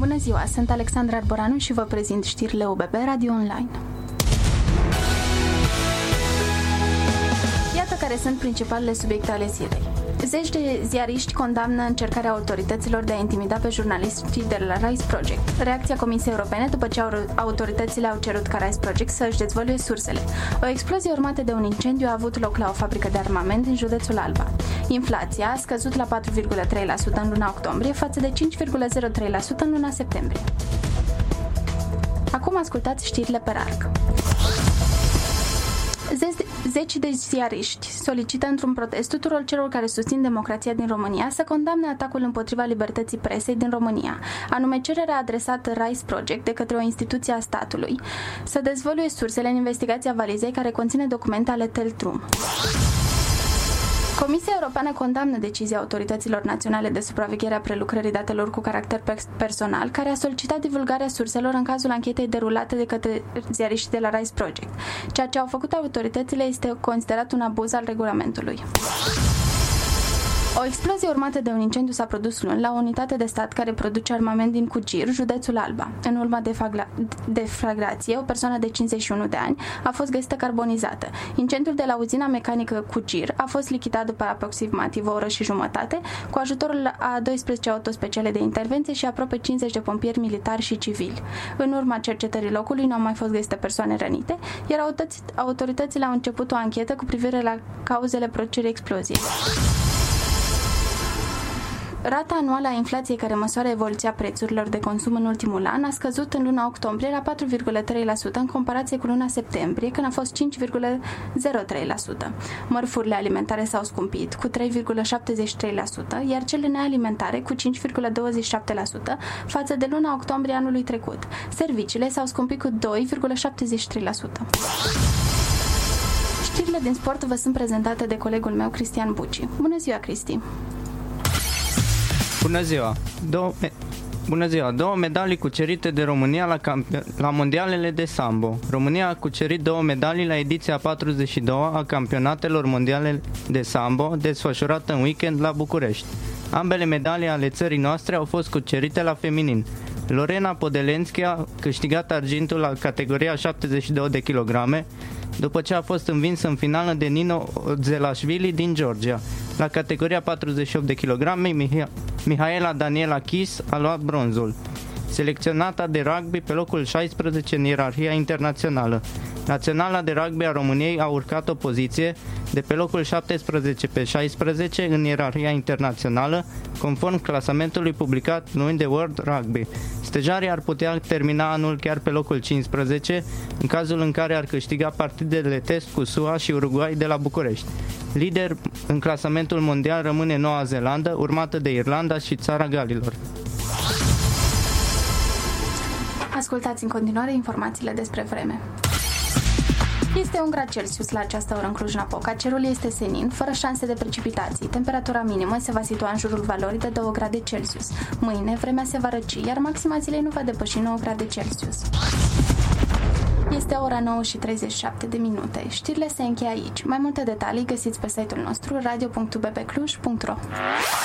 Bună ziua, sunt Alexandra Arboranu și vă prezint știrile OBB Radio Online. Iată care sunt principalele subiecte ale zilei. Zeci de ziariști condamnă încercarea autorităților de a intimida pe jurnaliștii de la Rise Project. Reacția Comisiei Europene după ce autoritățile au cerut ca Rise Project să își dezvăluie sursele. O explozie urmată de un incendiu a avut loc la o fabrică de armament din județul Alba. Inflația a scăzut la 4,3% în luna octombrie față de 5,03% în luna septembrie. Acum ascultați știrile pe larg. Zeci de ziariști solicită într-un protest tuturor celor care susțin democrația din România să condamne atacul împotriva libertății presei din România, anume cererea adresată Rise Project de către o instituție a statului să dezvăluie sursele în investigația valizei care conține documente ale Teltrum. Comisia Europeană condamnă decizia autorităților naționale de supraveghere a prelucrării datelor cu caracter personal, care a solicitat divulgarea surselor în cazul anchetei derulate de către ziariștii de la Rise Project. Ceea ce au făcut autoritățile este considerat un abuz al regulamentului. O explozie urmată de un incendiu s-a produs luni la o unitate de stat care produce armament din Cugir, județul Alba. În urma deflagrației, o persoană de 51 de ani a fost găsită carbonizată. Incendiul de la uzina mecanică Cugir a fost lichidat după aproximativ o oră și jumătate, cu ajutorul a 12 autospeciale de intervenție și aproape 50 de pompieri militari și civili. În urma cercetării locului nu au mai fost găsite persoane rănite, iar autoritățile au început o anchetă cu privire la cauzele producerii exploziei. Rata anuală a inflației care măsoară evoluția prețurilor de consum în ultimul an a scăzut în luna octombrie la 4,3% în comparație cu luna septembrie, când a fost 5,03%. Mărfurile alimentare s-au scumpit cu 3,73%, iar cele nealimentare cu 5,27% față de luna octombrie anului trecut. Serviciile s-au scumpit cu 2,73%. Știrile din sport vă sunt prezentate de colegul meu, Cristian Buci. Bună ziua, Cristi! Bună ziua! Două medalii cucerite de România la mondialele de sambo. România a cucerit 2 medalii la ediția 42 a campionatelor mondiale de sambo, desfășurată în weekend la București. Ambele medalii ale țării noastre au fost cucerite la feminin. Lorena Podelenski a câștigat argintul la categoria 72 de kilograme, după ce a fost învins în finală de Nino Zelashvili din Georgia. La categoria 48 de kilograme, Mihaela Daniela Chis a luat bronzul. Selecționata de rugby pe locul 16 în ierarhia internațională. Naționala de rugby a României a urcat o poziție de pe locul 17 pe 16 în ierarhia internațională, conform clasamentului publicat luni de World Rugby. Stejarii ar putea termina anul chiar pe locul 15, în cazul în care ar câștiga partidele test cu SUA și Uruguay de la București. Lider în clasamentul mondial rămâne Noua Zeelandă, urmată de Irlanda și Țara Galilor. Ascultați în continuare informațiile despre vreme. Este 1 grad Celsius la această oră în Cluj-Napoca. Cerul este senin, fără șanse de precipitații. Temperatura minimă se va situa în jurul valorii de 2 grade Celsius. Mâine, vremea se va răci, iar maxima zilei nu va depăși 9 grade Celsius. Este ora 9 și 37 de minute. Știrile se încheie aici. Mai multe detalii găsiți pe site-ul nostru radio.bbcluj.ro.